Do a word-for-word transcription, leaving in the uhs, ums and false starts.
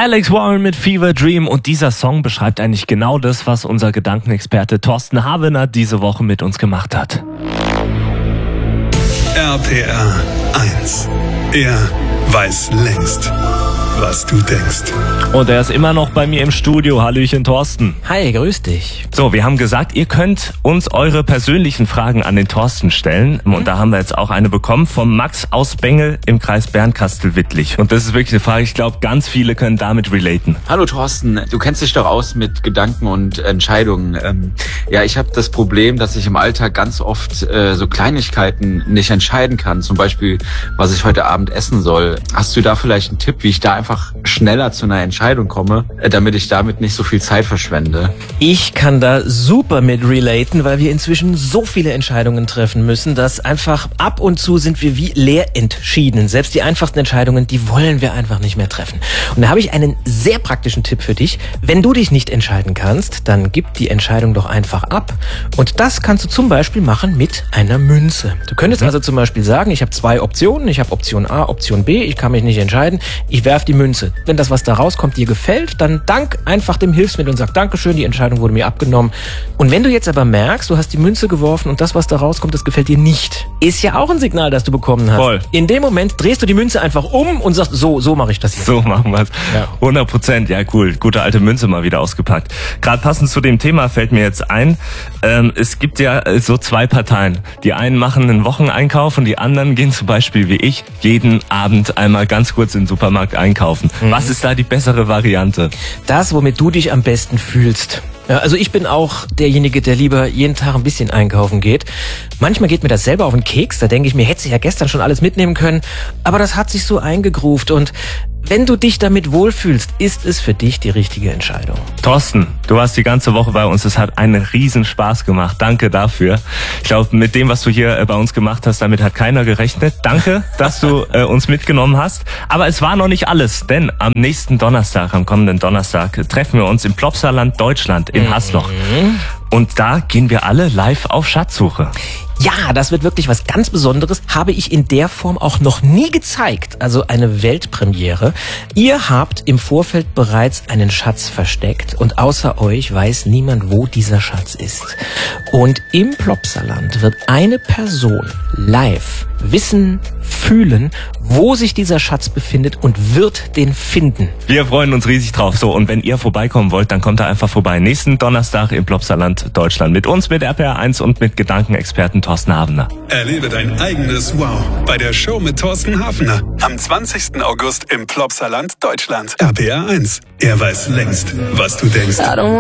Alex Warren mit Fever Dream, und dieser Song beschreibt eigentlich genau das, was unser Gedankenexperte Thorsten Havener diese Woche mit uns gemacht hat. R P R eins. Er weiß längst, was du denkst. Und er ist immer noch bei mir im Studio. Hallöchen, Thorsten. Hi, grüß dich. So, wir haben gesagt, ihr könnt uns eure persönlichen Fragen an den Thorsten stellen. Und mhm. da haben wir jetzt auch eine bekommen vom Max aus Bengel im Kreis Bernkastel-Wittlich. Und das ist wirklich eine Frage, ich glaube, ganz viele können damit relaten. Hallo Thorsten, du kennst dich doch aus mit Gedanken und Entscheidungen. Ähm, ja, ich habe das Problem, dass ich im Alltag ganz oft äh, so Kleinigkeiten nicht entscheiden kann. Zum Beispiel, was ich heute Abend essen soll. Hast du da vielleicht einen Tipp, wie ich da einfach schneller zu einer Entscheidung komme, damit ich damit nicht so viel Zeit verschwende? Ich kann da super mit relaten, weil wir inzwischen so viele Entscheidungen treffen müssen, dass einfach ab und zu sind wir wie leer entschieden. Selbst die einfachsten Entscheidungen, die wollen wir einfach nicht mehr treffen. Und da habe ich einen sehr praktischen Tipp für dich. Wenn du dich nicht entscheiden kannst, dann gib die Entscheidung doch einfach ab. Und das kannst du zum Beispiel machen mit einer Münze. Du könntest also zum Beispiel sagen, ich habe zwei Optionen. Ich habe Option A, Option B. Ich kann mich nicht entscheiden. Ich werfe die Münze. Wenn das, was da rauskommt, dir gefällt, dann dank einfach dem Hilfsmittel und sag Dankeschön, die Entscheidung wurde mir abgenommen. Und wenn du jetzt aber merkst, du hast die Münze geworfen und das, was da rauskommt, das gefällt dir nicht, ist ja auch ein Signal, das du bekommen hast. Voll. In dem Moment drehst du die Münze einfach um und sagst, so, so mache ich das jetzt. So machen wir es. Ja. hundert Prozent, ja cool. Gute alte Münze mal wieder ausgepackt. Gerade passend zu dem Thema fällt mir jetzt ein, ähm, es gibt ja so zwei Parteien. Die einen machen einen Wocheneinkauf und die anderen gehen zum Beispiel wie ich jeden Abend einmal ganz kurz in den Supermarkt einkaufen. Mhm. Was ist da die bessere Variante? Das, womit du dich am besten fühlst. Ja, also ich bin auch derjenige, der lieber jeden Tag ein bisschen einkaufen geht. Manchmal geht mir das selber auf den Keks. Da denke ich mir, hätte ich ja gestern schon alles mitnehmen können. Aber das hat sich so eingegruft. Und wenn du dich damit wohlfühlst, ist es für dich die richtige Entscheidung. Thorsten, du warst die ganze Woche bei uns. Es hat einen riesen Spaß gemacht. Danke dafür. Ich glaube, mit dem, was du hier bei uns gemacht hast, damit hat keiner gerechnet. Danke, dass du äh, uns mitgenommen hast. Aber es war noch nicht alles, denn am nächsten Donnerstag, am kommenden Donnerstag, treffen wir uns im Plopsaland Deutschland in Hasloch. Mhm. Und da gehen wir alle live auf Schatzsuche. Ja, das wird wirklich was ganz Besonderes. Habe ich in der Form auch noch nie gezeigt. Also eine Weltpremiere. Ihr habt im Vorfeld bereits einen Schatz versteckt und außer euch weiß niemand, wo dieser Schatz ist. Und im Plopsaland wird eine Person live wissen, fühlen, wo sich dieser Schatz befindet und wird den finden. Wir freuen uns riesig drauf. So, und wenn ihr vorbeikommen wollt, dann kommt da einfach vorbei. Nächsten Donnerstag im Plopsaland Deutschland. Mit uns, mit R P R eins und mit Gedankenexperten Thorsten Havener. Erlebe dein eigenes Wow bei der Show mit Thorsten Havener. Am zwanzigsten August im Plopsaland Deutschland. R P R eins. Er weiß längst, was du denkst.